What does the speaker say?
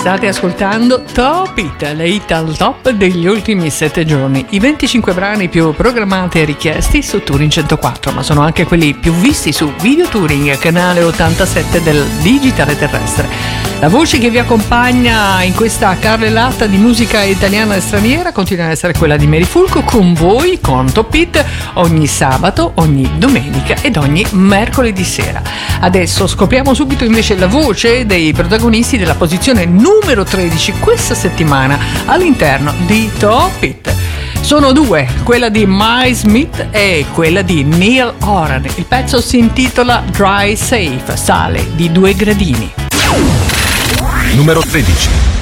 State ascoltando Top Hit, le hit al top degli ultimi 7 giorni. I 25 brani più programmati e richiesti su Touring 104, ma sono anche quelli più visti su Video Touring, canale 87 del digitale terrestre. La voce che vi accompagna in questa carrellata di musica italiana e straniera continua ad essere quella di Mary Fulco, con voi, con Top Hit, ogni sabato, ogni domenica ed ogni mercoledì sera. Adesso scopriamo subito invece la voce dei protagonisti della posizione numero 13 questa settimana all'interno di Top Hit. Sono due, quella di Miles Smith e quella di Neil Horan. Il pezzo si intitola Dry Safe, sale di 2 gradini. Numero 13.